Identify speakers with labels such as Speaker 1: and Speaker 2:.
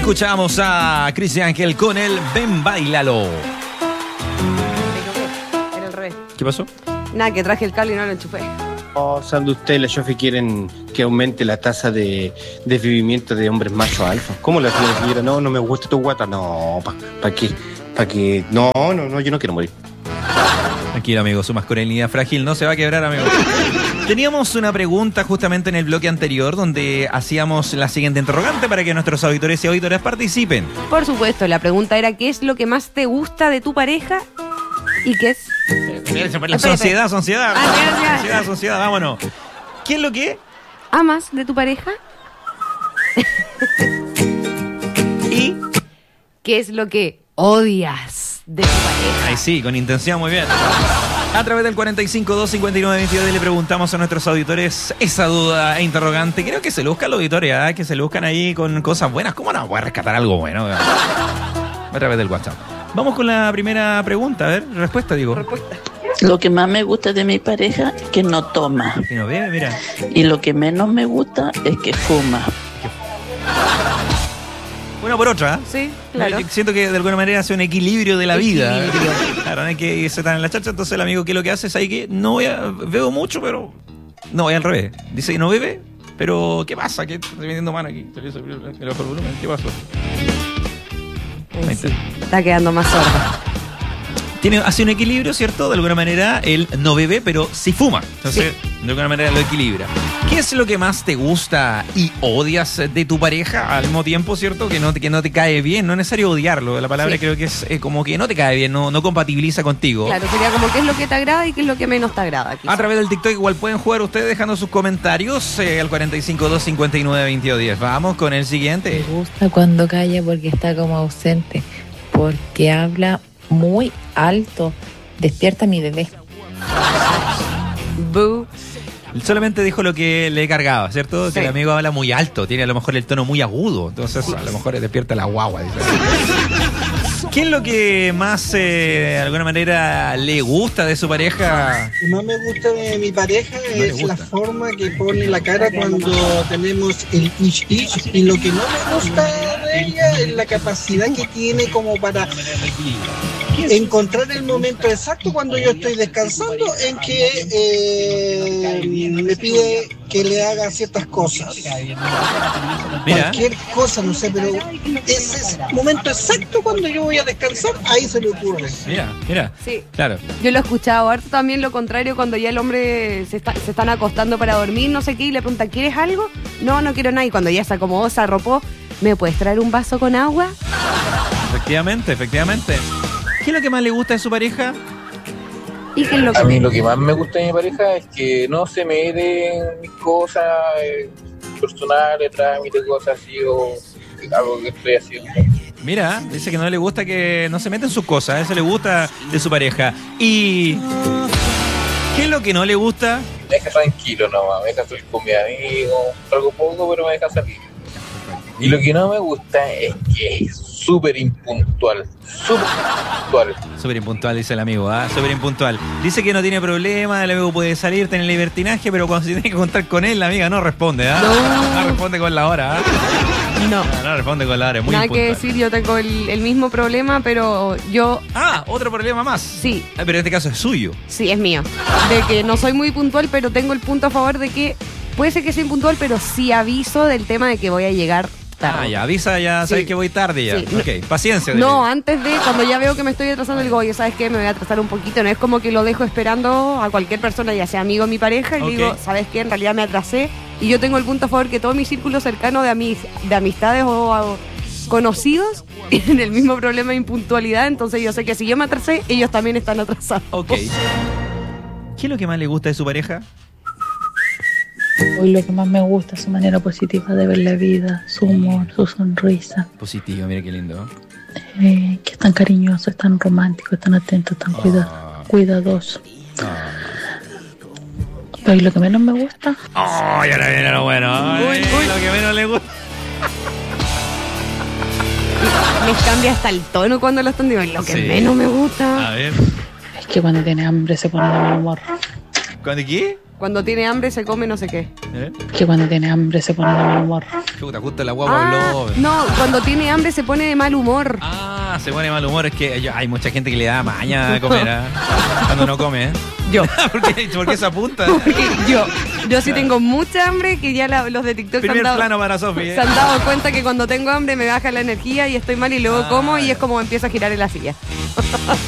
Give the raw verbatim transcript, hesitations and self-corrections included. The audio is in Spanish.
Speaker 1: Escuchamos a Cristian Ángel con el Ven Bailalo.
Speaker 2: Era al revés.
Speaker 1: ¿Qué pasó?
Speaker 2: Nada, que traje el cable y no lo enchufé.
Speaker 3: Oh, ¿saben ustedes, la Shofi quieren que aumente la tasa de desvivimiento de hombres machos alfa? ¿Cómo la señora señora? No, no me gusta tu guata. No, ¿para pa qué? ¿Para qué? No, no, no, yo no quiero morir.
Speaker 1: Tranquilo, amigo, su masculinidad frágil no se va a quebrar, amigo. Teníamos una pregunta justamente en el bloque anterior donde hacíamos la siguiente interrogante para que nuestros auditores y auditoras participen.
Speaker 2: Por supuesto, la pregunta era ¿qué es lo que más te gusta de tu pareja? ¿Y qué es?
Speaker 1: La sociedad, sociedad.
Speaker 2: Ah, ya, ya.
Speaker 1: Sociedad, sociedad, vámonos. ¿Qué es lo que?
Speaker 2: ¿Amas de tu pareja?
Speaker 1: ¿Y?
Speaker 2: ¿Qué es lo que odias de tu pareja?
Speaker 1: Ay, sí, con intención, muy bien. A través del cuarenta y cinco, dos cincuenta y nueve, veintidós le preguntamos a nuestros auditores esa duda e interrogante. Creo que se lo buscan los auditores, ¿eh? Que se lo buscan ahí con cosas buenas. ¿Cómo no voy a rescatar algo bueno? A través del WhatsApp. Vamos con la primera pregunta, a ver, respuesta, digo.
Speaker 2: Respuesta.
Speaker 4: Lo que más me gusta de mi pareja es que no toma.
Speaker 1: Que no bebe, mira.
Speaker 4: Y lo que menos me gusta es que fuma.
Speaker 1: Una por otra, ¿eh?
Speaker 2: Sí, claro.
Speaker 1: Yo siento que de alguna manera hace un equilibrio de la vida.
Speaker 2: Equilibrio.
Speaker 1: Claro, no hay que irse tan en la chacha. Entonces el amigo, ¿qué es lo que hace? Es ahí que no voy a... Bebo mucho, pero... No, voy al revés. Dice que no bebe, pero ¿qué pasa? ¿Qué estoy metiendo mano aquí? ¿Le bajo el volumen? ¿Qué pasó?
Speaker 2: Eh, sí, está quedando más sorda.
Speaker 1: Tiene, hace un equilibrio, ¿cierto? De alguna manera, él no bebe, pero sí fuma. Entonces, sí, de alguna manera lo equilibra. ¿Qué es lo que más te gusta y odias de tu pareja al mismo tiempo, ¿cierto? Que no te, que no te cae bien. No es necesario odiarlo. La palabra sí, creo que es eh, como que no te cae bien, no, no compatibiliza contigo.
Speaker 2: Claro, sería como qué es lo que te agrada y qué es lo que menos te agrada. Quizá.
Speaker 1: A través del TikTok igual pueden jugar ustedes dejando sus comentarios eh, al cuarenta y cinco, dos cincuenta y nueve, veintidós diez. Vamos con el siguiente.
Speaker 5: Me gusta cuando calla porque está como ausente. Porque habla muy alto. Despierta a mi bebé.
Speaker 2: Boo.
Speaker 1: Solamente dijo lo que le cargaba, ¿cierto?
Speaker 2: Sí.
Speaker 1: Que el amigo habla muy alto, tiene a lo mejor el tono muy agudo. Entonces a lo mejor despierta la guagua. Dice. ¿Qué es lo que más, eh, de alguna manera, le gusta de su pareja?
Speaker 6: Lo que más me gusta de mi pareja
Speaker 1: No
Speaker 6: es la forma que pone la cara cuando tenemos el ish ish, y lo que no me gusta de ella es la capacidad que tiene como para encontrar el momento exacto cuando yo estoy descansando en que eh, me pide que le haga ciertas cosas.
Speaker 1: Mira.
Speaker 6: Cualquier cosa, no sé, pero ese es el momento exacto cuando yo voy a descansar, ahí se le ocurre.
Speaker 1: Mira, mira.
Speaker 2: Sí.
Speaker 1: Claro.
Speaker 2: Yo lo he escuchado harto también lo contrario cuando ya el hombre se, está, se están acostando para dormir, no sé qué, y le pregunta, ¿quieres algo? No, no quiero nada. Y cuando ya se acomodó, se arropó, ¿me puedes traer un vaso con agua?
Speaker 1: Efectivamente, efectivamente. ¿Qué es lo que más le gusta de su pareja?
Speaker 2: ¿Y qué es lo que
Speaker 7: A mí
Speaker 2: me...
Speaker 7: lo que más me gusta de mi pareja es que no se mete en mis cosas eh, personales, trámites, cosas así, o algo que estoy haciendo.
Speaker 1: Mira, dice que no le gusta que no se meta en sus cosas, eso le gusta de su pareja. ¿Y qué es lo que no le gusta?
Speaker 7: Me deja tranquilo nomás, me deja salir con mi amigo, algo poco, pero me deja salir. Y lo que no me gusta es que es súper impuntual, súper impuntual.
Speaker 1: Súper impuntual, dice el amigo, ¿ah? Súper impuntual. Dice que no tiene problema, el amigo puede salir, tener libertinaje, pero cuando se tiene que contar con él, la amiga no responde, ¿ah? No, no responde con la hora, ¿ah?
Speaker 2: No.
Speaker 1: No, no responde con la hora, es muy
Speaker 2: Nada
Speaker 1: impuntual.
Speaker 2: que decir, yo tengo el, el mismo problema, pero yo...
Speaker 1: Ah, otro problema más.
Speaker 2: Sí.
Speaker 1: Ah, pero en este caso es suyo.
Speaker 2: Sí, es mío. De que no soy muy puntual, pero tengo el punto a favor de que puede ser que sea impuntual, pero sí aviso del tema de que voy a llegar tarde.
Speaker 1: Ah, ya, avisa, ya sabes
Speaker 2: Sí.
Speaker 1: que voy tarde ya.
Speaker 2: Sí.
Speaker 1: Ok, paciencia.
Speaker 2: No,
Speaker 1: dile.
Speaker 2: antes de, cuando ya veo que me estoy atrasando, digo, oye, ¿sabes qué? Me voy a atrasar un poquito. No es como que lo dejo esperando a cualquier persona, ya sea amigo o mi pareja, y
Speaker 1: Ok.
Speaker 2: le digo, ¿sabes qué? En realidad me atrasé. Y yo tengo el punto a favor que todo mi círculo cercano de, amis, de amistades o, o conocidos tienen el mismo problema de impuntualidad. Entonces yo sé que si yo me atrasé, ellos también están atrasados.
Speaker 1: Ok. ¿Qué es lo que más le gusta de su pareja?
Speaker 5: Hoy lo que más me gusta es su manera positiva de ver la vida, su humor, su sonrisa.
Speaker 1: Positivo, mira qué lindo.
Speaker 5: Eh, que es tan cariñoso, es tan romántico, es tan atento, tan cuida-
Speaker 1: Ah.
Speaker 5: cuidadoso.
Speaker 1: Ah.
Speaker 5: Hoy lo que menos me gusta,
Speaker 1: Oh, y ahora viene lo bueno. Ay,
Speaker 2: Uy, uy.
Speaker 1: Lo que menos le gusta.
Speaker 2: Les cambia hasta el tono cuando lo están diciendo. Lo que
Speaker 1: Sí.
Speaker 2: menos me gusta.
Speaker 1: A ver.
Speaker 5: es que cuando tiene hambre se pone de mal humor.
Speaker 1: ¿Cuándo qué?
Speaker 2: Cuando tiene hambre se come no sé qué.
Speaker 1: ¿Eh?
Speaker 5: Que cuando tiene hambre se pone de mal humor.
Speaker 1: Chuta, justo la guagua
Speaker 2: Ah,
Speaker 1: habló.
Speaker 2: no, cuando tiene hambre se pone de mal humor.
Speaker 1: Ah, se pone mal humor. Es que yo- hay mucha gente que le da maña a comer, ¿ah? Cuando no come, ¿eh?
Speaker 2: Yo.
Speaker 1: ¿Por qué, por qué se apunta?
Speaker 2: Porque yo, yo sí tengo mucha hambre que ya la- los de TikTok se han,
Speaker 1: Primer
Speaker 2: dado,
Speaker 1: plano para Sofi, ¿eh?
Speaker 2: se han dado cuenta que cuando tengo hambre me baja la energía y estoy mal y luego
Speaker 1: Ah,
Speaker 2: como y
Speaker 1: ya.
Speaker 2: es como empieza a girar en la silla.